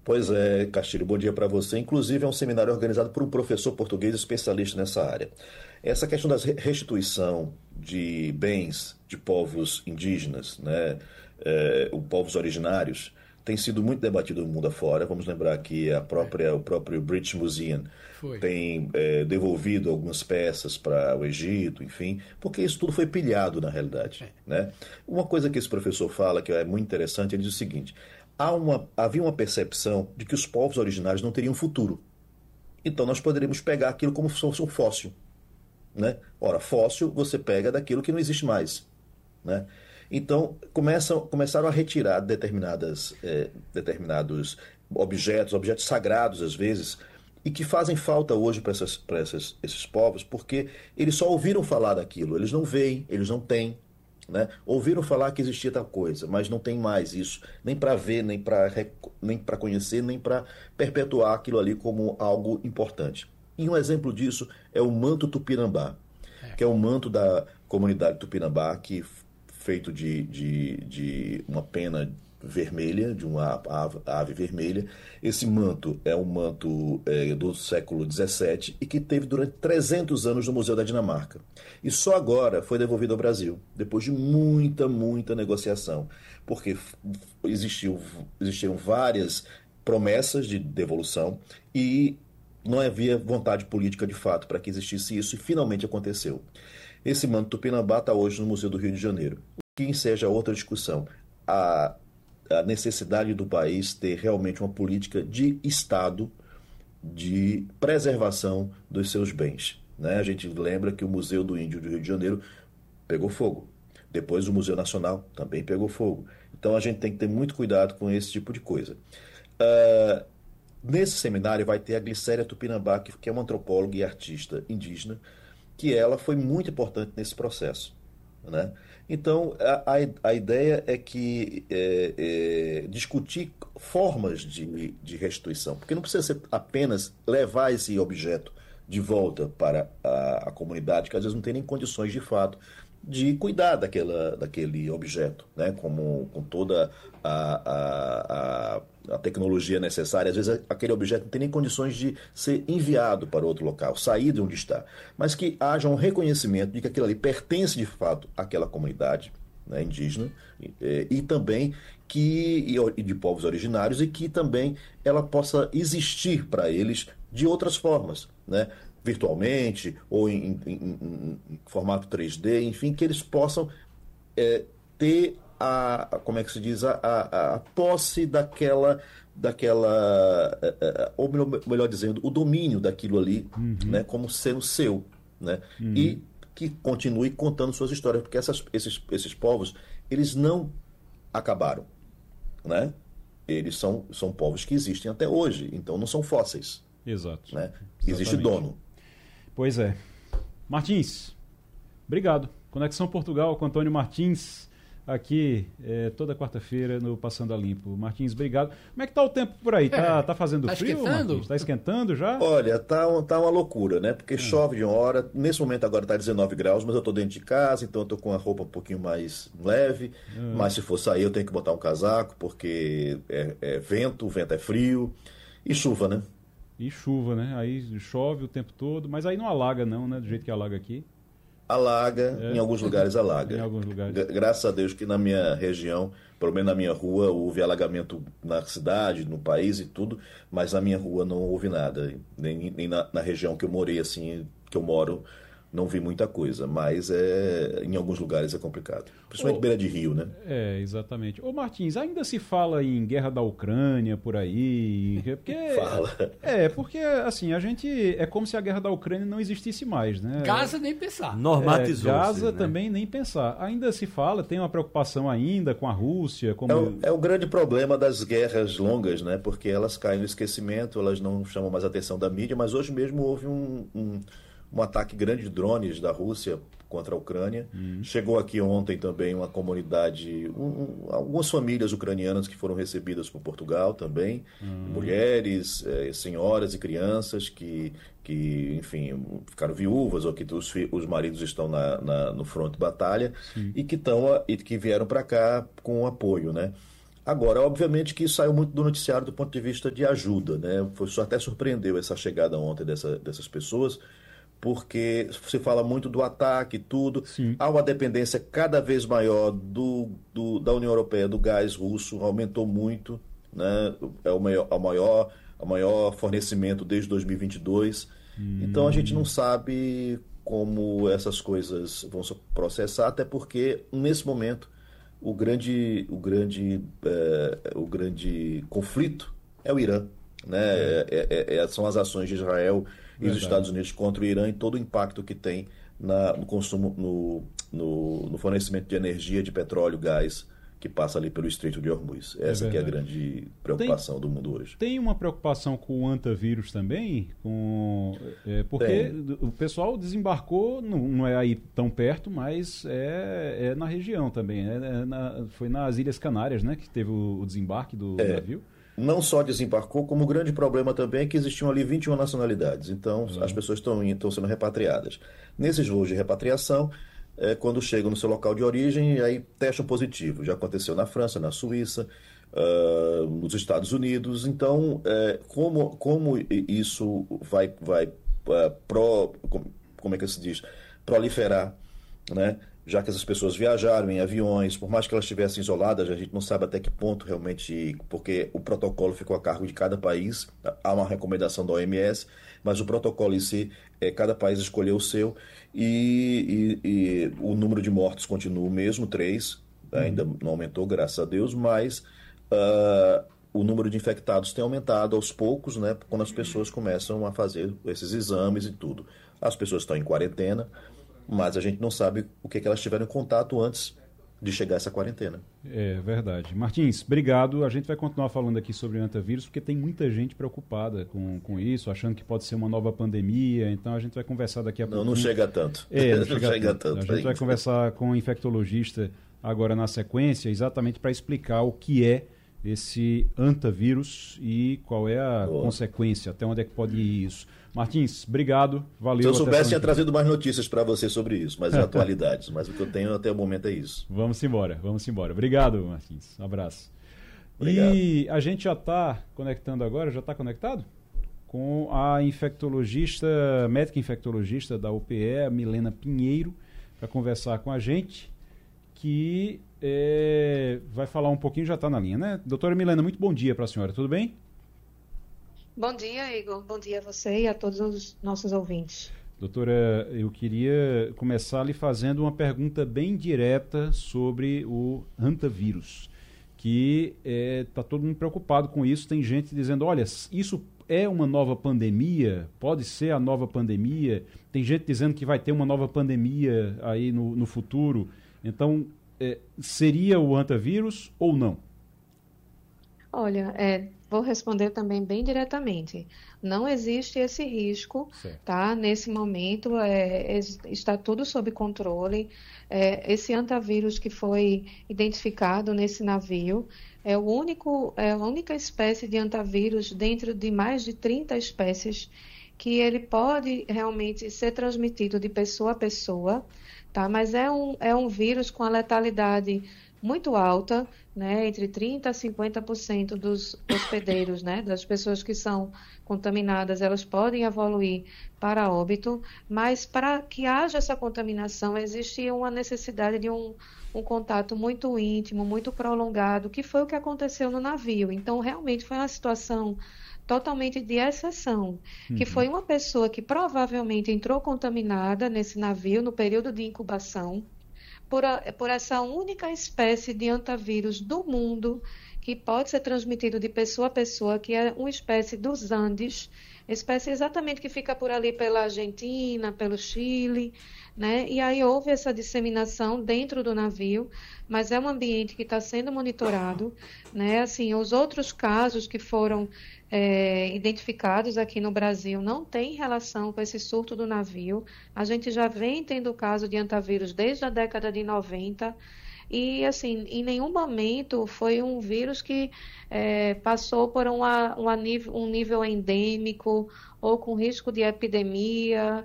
Pois é, Castilho, bom dia para você. Inclusive, é um seminário organizado por um professor português especialista nessa área. Essa questão da restituição de bens de povos indígenas, né, os povos originários, tem sido muito debatido no mundo afora. Vamos lembrar que o próprio British Museum Foi. tem devolvido algumas peças para o Egito, enfim, porque isso tudo foi pilhado na realidade, né? Uma coisa que esse professor fala que é muito interessante, ele diz o seguinte: havia uma percepção de que os povos originários não teriam futuro. Então nós poderíamos pegar aquilo como se fosse um fóssil, né? Ora, fóssil você pega daquilo que não existe mais, né? Então começaram a retirar determinados objetos sagrados às vezes, e que fazem falta hoje para esses povos, porque eles só ouviram falar daquilo, eles não veem, eles não têm, né? Ouviram falar que existia tal coisa, mas não tem mais isso, nem para ver, nem para conhecer, nem para perpetuar aquilo ali como algo importante. E um exemplo disso é o manto tupinambá, que é o manto da comunidade tupinambá, feito de uma pena vermelha, de uma ave vermelha. Esse manto é um manto do século XVII e que teve durante 300 anos no Museu da Dinamarca. E só agora foi devolvido ao Brasil, depois de muita negociação, porque existiam várias promessas de devolução e não havia vontade política de fato para que existisse isso, e finalmente aconteceu. Esse manto tupinambá está hoje no Museu do Rio de Janeiro, o que enseja outra discussão. A necessidade do país ter realmente uma política de Estado de preservação dos seus bens, né? A gente lembra que o Museu do Índio do Rio de Janeiro pegou fogo. Depois o Museu Nacional também pegou fogo. Então a gente tem que ter muito cuidado com esse tipo de coisa. Nesse seminário vai ter a Glicéria Tupinambá, que é uma antropóloga e artista indígena, que ela foi muito importante nesse processo, né? Então, a ideia é que discutir formas de restituição, porque não precisa ser apenas levar esse objeto de volta para a comunidade, que às vezes não tem nem condições de fato de cuidar daquele objeto, né? Com toda a tecnologia necessária. Às vezes aquele objeto não tem nem condições de ser enviado para outro local, sair de onde está, mas que haja um reconhecimento de que aquilo ali pertence de fato àquela comunidade, né, indígena, e também de povos originários, e que também ela possa existir para eles de outras formas, né? Virtualmente ou em formato 3D, enfim, que eles possam ter como é que se diz, a posse ou melhor dizendo, o domínio daquilo ali, né, como sendo seu, né? E que continue contando suas histórias, porque esses povos, eles não acabaram, né? Eles são povos que existem até hoje, então não são fósseis. Exato. Né? Existe dono. Pois é. Martins, obrigado. Conexão Portugal com Antônio Martins, aqui toda quarta-feira no Passando a Limpo. Martins, obrigado. Como é que tá o tempo por aí? Tá fazendo frio, esquentando? Martins? Tá esquentando já? Olha, tá uma loucura, né? Porque chove de uma hora. Nesse momento agora tá 19 graus, mas eu tô dentro de casa, então eu tô com a roupa um pouquinho mais leve. Mas se for sair eu tenho que botar um casaco, porque o vento é frio. E chuva, né? E chuva, né? Aí chove o tempo todo, mas aí não alaga não, né? Do jeito que alaga aqui. Alaga, em alguns lugares alaga. Em alguns lugares. Graças a Deus que na minha região, pelo menos na minha rua, houve alagamento na cidade, no país e tudo, mas na minha rua não houve nada. Nem na região que eu morei, assim, que eu moro, não vi muita coisa, mas em alguns lugares é complicado. Principalmente beira de rio, né? Exatamente. Ô Martins, ainda se fala em guerra da Ucrânia por aí? Porque, Fala. Porque assim, a gente... É como se a guerra da Ucrânia não existisse mais, né? Gaza nem pensar. Normatizou-se, Gaza né? também nem pensar. Ainda se fala, tem uma preocupação ainda com a Rússia, como... É o grande problema das guerras longas, né? Porque elas caem no esquecimento, elas não chamam mais a atenção da mídia, mas hoje mesmo houve um ataque grande de drones da Rússia contra a Ucrânia. Chegou aqui ontem também uma comunidade, algumas famílias ucranianas que foram recebidas por Portugal também, mulheres, senhoras e crianças que enfim, ficaram viúvas ou que os maridos estão no fronte de batalha. E que vieram para cá com apoio, né? Agora, obviamente que isso saiu muito do noticiário do ponto de vista de ajuda, né? Isso até surpreendeu essa chegada ontem dessas pessoas, porque se fala muito do ataque e tudo. Sim, Há uma dependência cada vez maior da União Europeia, do gás russo, aumentou muito, né? É o maior fornecimento desde 2022. Então a gente não sabe como essas coisas vão se processar, até porque nesse momento o grande conflito é o Irã, né? São as ações de Israel e dos verdade. Estados Unidos contra o Irã e todo o impacto que tem no consumo, no fornecimento de energia, de petróleo, gás, que passa ali pelo Estreito de Hormuz. É Essa que é a verdade. grande Tem, preocupação do mundo hoje. tem uma preocupação com o antavírus também? Porque Tem. o pessoal desembarcou, não é aí tão perto, mas é na região também. Foi nas Ilhas Canárias, né, que teve o desembarque do navio. Não só desembarcou, como o grande problema também é que existiam ali 21 nacionalidades. Então, as pessoas estão sendo repatriadas. Nesses voos de repatriação, quando chegam no seu local de origem, aí testam positivo. Já aconteceu na França, na Suíça, nos Estados Unidos. Então, como isso vai como é que se diz? Proliferar, né? Já que essas pessoas viajaram em aviões, por mais que elas estivessem isoladas, a gente não sabe até que ponto realmente, porque o protocolo ficou a cargo de cada país, há uma recomendação da OMS, mas o protocolo em si, cada país escolheu o seu, e o número de mortos continua o mesmo, 3, ainda não aumentou, graças a Deus, mas o número de infectados tem aumentado aos poucos, né, quando as pessoas começam a fazer esses exames e tudo. As pessoas estão em quarentena, mas a gente não sabe o que elas tiveram em contato antes de chegar essa quarentena. É verdade. Martins, obrigado. A gente vai continuar falando aqui sobre o antavírus, porque tem muita gente preocupada com isso, achando que pode ser uma nova pandemia. Então a gente vai conversar daqui a pouco. Não chega tanto. Não chega tanto. A gente vai conversar com o infectologista agora na sequência, exatamente para explicar o que é esse antavírus e qual é a consequência, até onde é que pode ir isso. Martins, obrigado, valeu. Se eu soubesse, tinha trazido mais notícias para você sobre isso, mais atualidades, mas o que eu tenho até o momento é isso. Vamos embora. Obrigado, Martins. Um abraço. Obrigado. E a gente já está conectando agora, já está conectado? Com a médica infectologista da UPE, a Milena Pinheiro, para conversar com a gente, que vai falar um pouquinho, já está na linha, né? Doutora Milena, muito bom dia para a senhora, tudo bem? Bom dia, Igor. Bom dia a você e a todos os nossos ouvintes. Doutora, eu queria começar lhe fazendo uma pergunta bem direta sobre o antavírus, que está todo mundo preocupado com isso. Tem gente dizendo, olha, isso é uma nova pandemia, pode ser a nova pandemia. Tem gente dizendo que vai ter uma nova pandemia aí no futuro. Então, seria o antavírus ou não? Olha, vou responder também bem diretamente. Não existe esse risco, Certo. tá? Nesse momento, está tudo sob controle. Esse antavírus que foi identificado nesse navio é a única espécie de antavírus dentro de mais de 30 espécies que ele pode realmente ser transmitido de pessoa a pessoa, tá? Mas é um vírus com a letalidade muito alta, né, entre 30% a 50% dos hospedeiros, né, das pessoas que são contaminadas, elas podem evoluir para óbito, mas para que haja essa contaminação, existe uma necessidade de um contato muito íntimo, muito prolongado, que foi o que aconteceu no navio. Então, realmente foi uma situação totalmente de exceção, que foi uma pessoa que provavelmente entrou contaminada nesse navio no período de incubação, por essa única espécie de antavírus do mundo que pode ser transmitido de pessoa a pessoa, que é uma espécie dos Andes, espécie exatamente que fica por ali pela Argentina, pelo Chile, né? E aí houve essa disseminação dentro do navio, mas é um ambiente que está sendo monitorado, né? Assim, os outros casos que foram identificados aqui no Brasil não têm relação com esse surto do navio. A gente já vem tendo caso de antavírus desde a década de 90 e, assim, em nenhum momento foi um vírus que passou por um nível endêmico ou com risco de epidemia.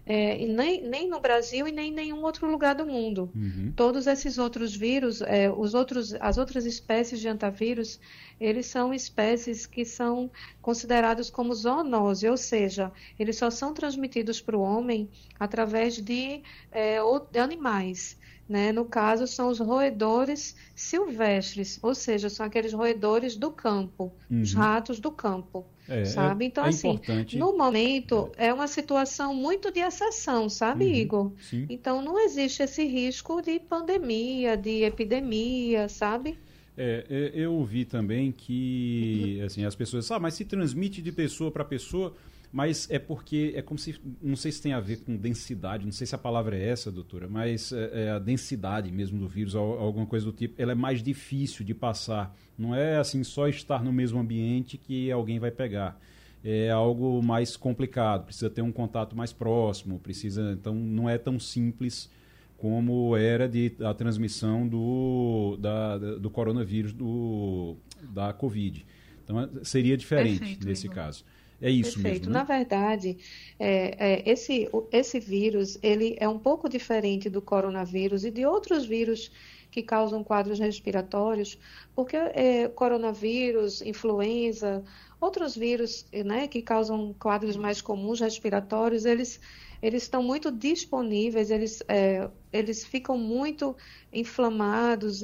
e nem no Brasil e nem em nenhum outro lugar do mundo. Todos esses outros vírus, as outras espécies de antavírus, eles são espécies que são considerados como zoonose, ou seja, eles só são transmitidos para o homem através de animais. Né? No caso, são os roedores silvestres, ou seja, são aqueles roedores do campo, os ratos do campo, sabe? Então, assim, importante. no momento, é uma situação muito de exceção, sabe, Igor? Sim. Então, não existe esse risco de pandemia, de epidemia, sabe? Eu ouvi também que assim, as pessoas mas se transmite de pessoa para pessoa, mas é porque é como se, não sei se tem a ver com densidade, não sei se a palavra é essa, doutora, mas a densidade mesmo do vírus, alguma coisa do tipo, ela é mais difícil de passar. Não é assim só estar no mesmo ambiente que alguém vai pegar. É algo mais complicado, precisa ter um contato mais próximo, então não é tão simples como era a transmissão do coronavírus, da Covid. Então, seria diferente. Perfeito, nesse caso. É isso Perfeito. mesmo, né? Na verdade, esse vírus ele é um pouco diferente do coronavírus e de outros vírus que causam quadros respiratórios, porque coronavírus, influenza, outros vírus, né, que causam quadros mais comuns respiratórios, eles estão muito disponíveis, eles ficam muito inflamados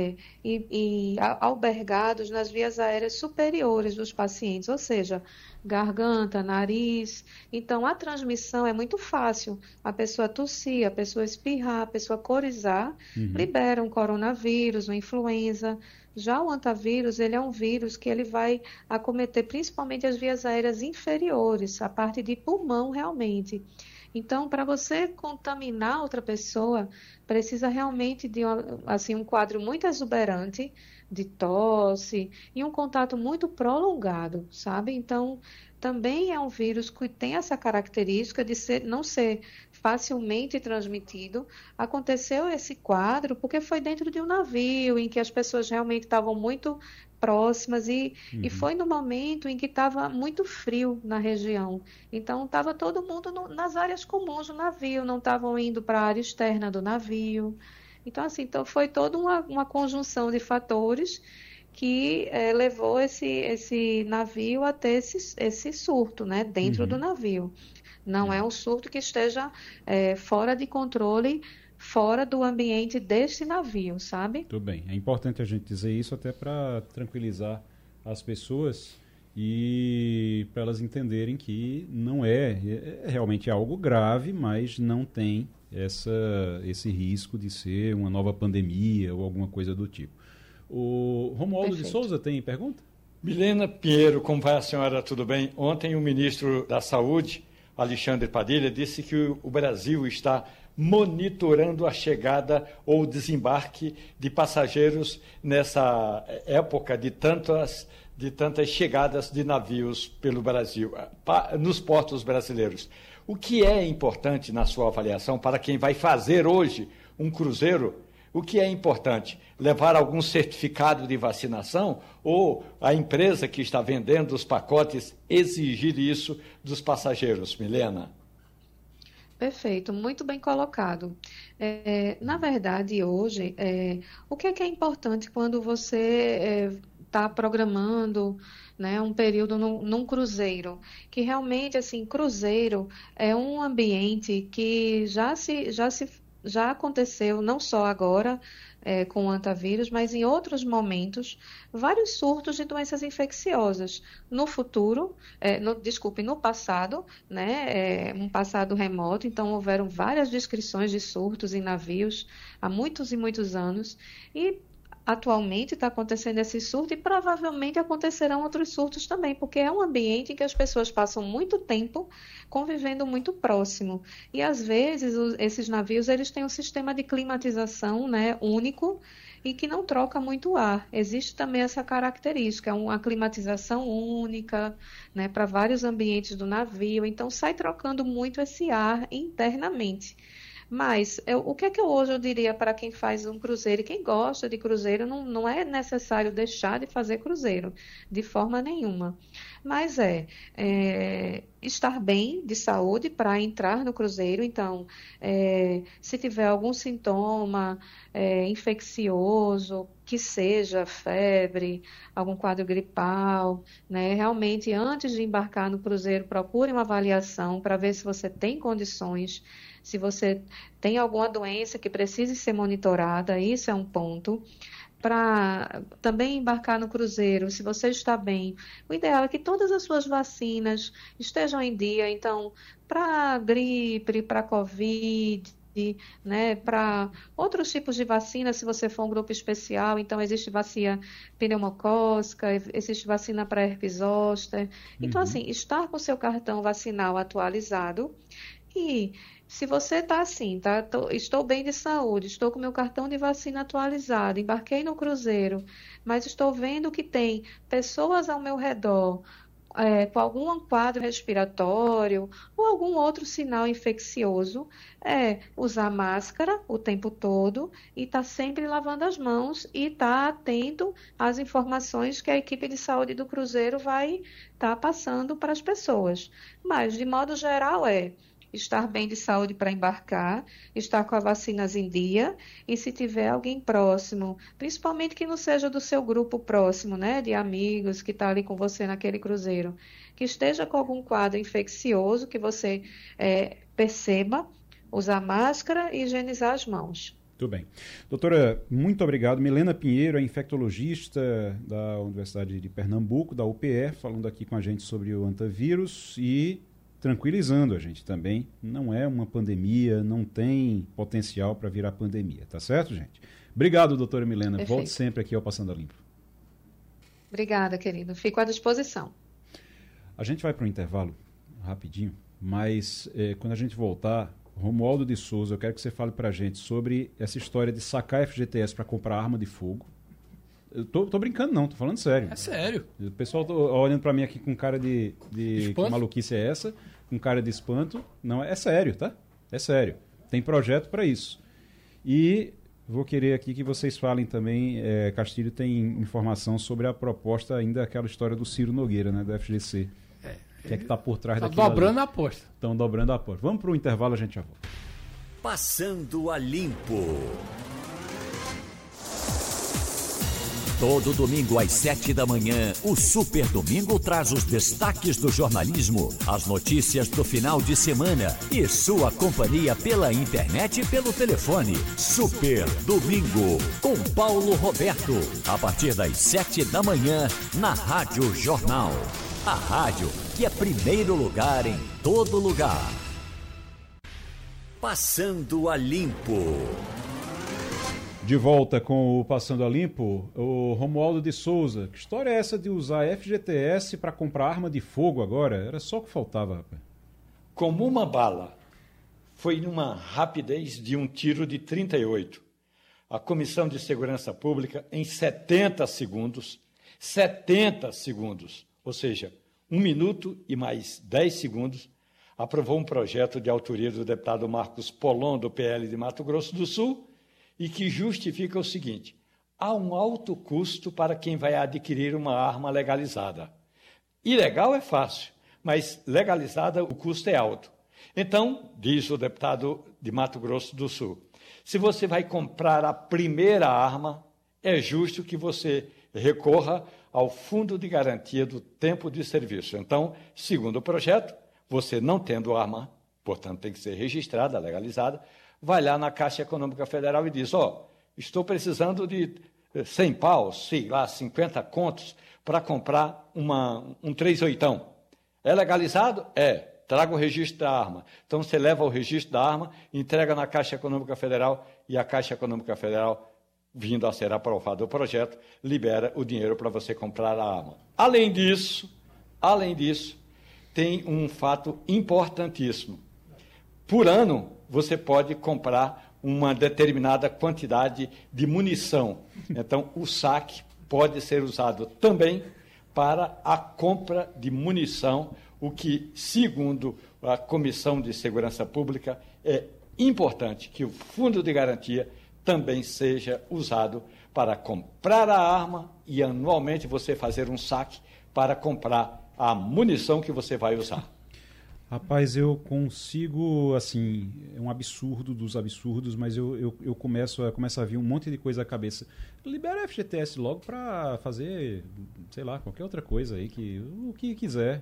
e albergados nas vias aéreas superiores dos pacientes, ou seja, garganta, nariz. Então, a transmissão é muito fácil. A pessoa tossir, a pessoa espirrar, a pessoa corizar, libera um coronavírus, uma influenza. Já o antavírus, ele é um vírus que ele vai acometer principalmente as vias aéreas inferiores, a parte de pulmão realmente. Então, para você contaminar outra pessoa, precisa realmente de um quadro muito exuberante, de tosse e um contato muito prolongado, sabe? Então, também é um vírus que tem essa característica de não ser facilmente transmitido. Aconteceu esse quadro porque foi dentro de um navio em que as pessoas realmente estavam muito próximas e foi no momento em que estava muito frio na região. Então, estava todo mundo nas áreas comuns do navio, não estavam indo para a área externa do navio. Então, assim, foi toda uma conjunção de fatores que levou esse navio a ter esse surto, né, dentro do navio. Não é um surto que esteja fora de controle, fora do ambiente deste navio, sabe? Tudo bem. É importante a gente dizer isso até para tranquilizar as pessoas e para elas entenderem que não realmente algo grave, mas não tem esse risco de ser uma nova pandemia ou alguma coisa do tipo. O Romualdo de Souza tem pergunta? Milena Pinheiro, como vai a senhora? Tudo bem? Ontem o ministro da Saúde, Alexandre Padilha, disse que o Brasil está monitorando a chegada ou desembarque de passageiros nessa época de tantas chegadas de navios pelo Brasil, nos portos brasileiros. O que é importante, na sua avaliação, para quem vai fazer hoje um cruzeiro? O que é importante? Levar algum certificado de vacinação ou a empresa que está vendendo os pacotes exigir isso dos passageiros, Milena? Perfeito, muito bem colocado. Na verdade, hoje, o que é importante quando você está programando, né, um período num cruzeiro? Que realmente, assim, cruzeiro é um ambiente que já aconteceu, não só agora com o antavírus, mas em outros momentos, vários surtos de doenças infecciosas. No futuro, no passado, né, um passado remoto, então houveram várias descrições de surtos em navios há muitos e muitos anos, e atualmente está acontecendo esse surto e provavelmente acontecerão outros surtos também, porque é um ambiente em que as pessoas passam muito tempo convivendo muito próximo. E às vezes esses navios eles têm um sistema de climatização, né, único e que não troca muito ar. Existe também essa característica, uma climatização única, né, para vários ambientes do navio, então sai trocando muito esse ar internamente. Mas o que é que hoje eu diria para quem faz um cruzeiro e quem gosta de cruzeiro, não é necessário deixar de fazer cruzeiro, de forma nenhuma. Mas estar bem de saúde para entrar no cruzeiro. Então, se tiver algum sintoma infeccioso, que seja febre, algum quadro gripal, né? Realmente, antes de embarcar no cruzeiro, procure uma avaliação para ver se você tem condições, se você tem alguma doença que precise ser monitorada, isso é um ponto. Para também embarcar no cruzeiro, se você está bem, o ideal é que todas as suas vacinas estejam em dia. Então, para gripe, para Covid, né, para outros tipos de vacina, se você for um grupo especial, então existe vacina pneumocócica, existe vacina para herpes zoster. Então, assim, estar com o seu cartão vacinal atualizado. E se você está assim, estou bem de saúde, estou com meu cartão de vacina atualizado, embarquei no cruzeiro, mas estou vendo que tem pessoas ao meu redor com algum quadro respiratório ou algum outro sinal infeccioso, usar máscara o tempo todo e estar sempre lavando as mãos e estar atento às informações que a equipe de saúde do cruzeiro vai estar passando para as pessoas. Mas, de modo geral, estar bem de saúde para embarcar, estar com as vacinas em dia e se tiver alguém próximo, principalmente que não seja do seu grupo próximo, né, de amigos que está ali com você naquele cruzeiro, que esteja com algum quadro infeccioso, que você perceba, usar máscara e higienizar as mãos. Muito bem. Doutora, muito obrigado. Milena Pinheiro é infectologista da Universidade de Pernambuco, da UPE, falando aqui com a gente sobre o antavírus e tranquilizando a gente também, não é uma pandemia, não tem potencial para virar pandemia, tá certo, gente? Obrigado, doutora Milena. Perfeito. Volte sempre aqui ao Passando a Limpo. Obrigada, querido. Fico à disposição. A gente vai para um intervalo rapidinho, mas quando a gente voltar, Romualdo de Souza, eu quero que você fale para a gente sobre essa história de sacar FGTS para comprar arma de fogo. Eu tô brincando não, tô falando sério. É sério. O pessoal olhando para mim aqui com cara de que maluquice é essa, com cara de espanto. Não, é sério, tá? É sério. Tem projeto para isso. E vou querer aqui que vocês falem também, Castilho tem informação sobre a proposta ainda, aquela história do Ciro Nogueira, né, do FGC. O que é que está por trás daquilo? Está dobrando a aposta. Estão dobrando a aposta. Vamos para o intervalo, a gente já volta. Passando a Limpo. Todo domingo às 7 da manhã, o Super Domingo traz os destaques do jornalismo, as notícias do final de semana e sua companhia pela internet e pelo telefone. Super Domingo, com Paulo Roberto, a partir das 7 da manhã, na Rádio Jornal. A rádio que é primeiro lugar em todo lugar. Passando a Limpo. De volta com o Passando a Limpo, o Romualdo de Souza. Que história é essa de usar FGTS para comprar arma de fogo agora? Era só o que faltava, rapaz. Como uma bala. Foi numa rapidez de um tiro de 38. A Comissão de Segurança Pública, em 70 segundos, ou seja, 1 minuto e mais 10 segundos, aprovou um projeto de autoria do deputado Marcos Polon, do PL de Mato Grosso do Sul, e que justifica o seguinte: há um alto custo para quem vai adquirir uma arma legalizada. Ilegal é fácil, mas legalizada o custo é alto. Então, diz o deputado de Mato Grosso do Sul, se você vai comprar a primeira arma, é justo que você recorra ao Fundo de Garantia do Tempo de Serviço. Então, segundo o projeto, você não tendo arma, portanto tem que ser registrada, legalizada, vai lá na Caixa Econômica Federal e diz, estou precisando de 100 paus, sei lá, 50 contos, para comprar um 38. É legalizado? É. Traga o registro da arma. Então, você leva o registro da arma, entrega na Caixa Econômica Federal e a Caixa Econômica Federal, vindo a ser aprovado o projeto, libera o dinheiro para você comprar a arma. Além disso, tem um fato importantíssimo. Por ano, você pode comprar uma determinada quantidade de munição. Então, o saque pode ser usado também para a compra de munição, o que, segundo a Comissão de Segurança Pública, é importante que o fundo de garantia também seja usado para comprar a arma e anualmente você fazer um saque para comprar a munição que você vai usar. Rapaz, eu consigo, assim, é um absurdo dos absurdos, mas eu começo a vir um monte de coisa à cabeça. Libera a FGTS logo para fazer, sei lá, qualquer outra coisa aí, o que quiser.